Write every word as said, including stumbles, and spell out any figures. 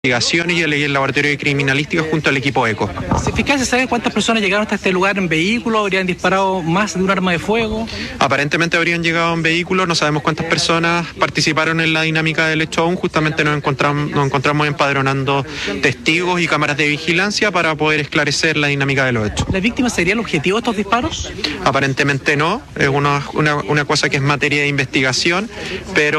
Investigaciones y el, y el laboratorio de criminalística junto al equipo ECO. Fiscal, ¿se sabe cuántas personas llegaron hasta este lugar en vehículo? ¿Habrían disparado más de un arma de fuego? Aparentemente habrían llegado en vehículo, no sabemos cuántas personas participaron en la dinámica del hecho aún. Justamente nos encontramos, nos encontramos empadronando testigos y cámaras de vigilancia para poder esclarecer la dinámica de los hechos. ¿La víctima sería el objetivo de estos disparos? Aparentemente no, es una, una, una cosa que es materia de investigación, pero